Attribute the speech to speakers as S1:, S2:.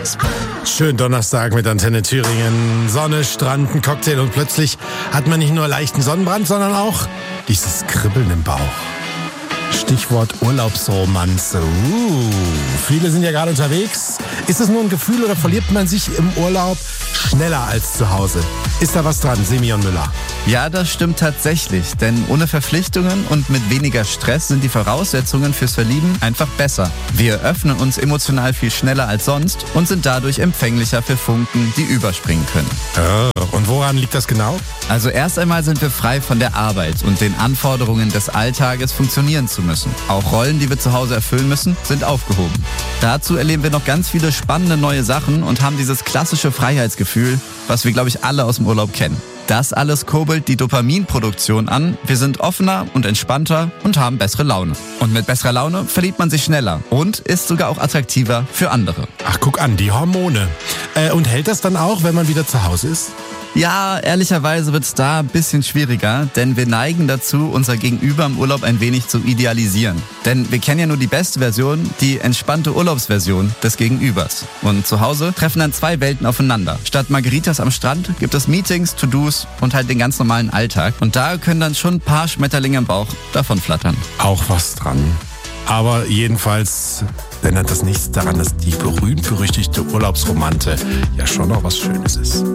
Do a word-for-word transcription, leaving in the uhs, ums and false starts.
S1: Schön Donnerstag mit Antenne Thüringen. Sonne, Strand, ein Cocktail und plötzlich hat man nicht nur leichten Sonnenbrand, sondern auch dieses Kribbeln im Bauch. Stichwort Urlaubsromanze. Uh, viele sind ja gerade unterwegs. Ist es nur ein Gefühl oder verliert man sich im Urlaub schneller als zu Hause? Ist da was dran, Simeon Müller?
S2: Ja, das stimmt tatsächlich, denn ohne Verpflichtungen und mit weniger Stress sind die Voraussetzungen fürs Verlieben einfach besser. Wir öffnen uns emotional viel schneller als sonst und sind dadurch empfänglicher für Funken, die überspringen können.
S1: Oh, und woran liegt das genau?
S2: Also erst einmal sind wir frei von der Arbeit und den Anforderungen des Alltages funktionieren zu müssen. Auch Rollen, die wir zu Hause erfüllen müssen, sind aufgehoben. Dazu erleben wir noch ganz viele spannende neue Sachen und haben dieses klassische Freiheitsgefühl, was wir, glaube ich, alle aus dem Urlaub kennen. Das alles kurbelt die Dopaminproduktion an. Wir sind offener und entspannter und haben bessere Laune. Und mit besserer Laune verliebt man sich schneller und ist sogar auch attraktiver für andere.
S1: Ach, guck an, die Hormone. Äh, und hält das dann auch, wenn man wieder zu Hause ist?
S2: Ja, ehrlicherweise wird's da ein bisschen schwieriger, denn wir neigen dazu, unser Gegenüber im Urlaub ein wenig zu idealisieren. Denn wir kennen ja nur die beste Version, die entspannte Urlaubsversion des Gegenübers. Und zu Hause treffen dann zwei Welten aufeinander. Statt Margaritas am Strand gibt es Meetings, To-Dos und halt den ganz normalen Alltag. Und da können dann schon ein paar Schmetterlinge im Bauch davon flattern.
S1: Auch was dran. Aber jedenfalls ändert das nichts daran, dass die berühmt-berüchtigte Urlaubsromante ja schon noch was Schönes ist.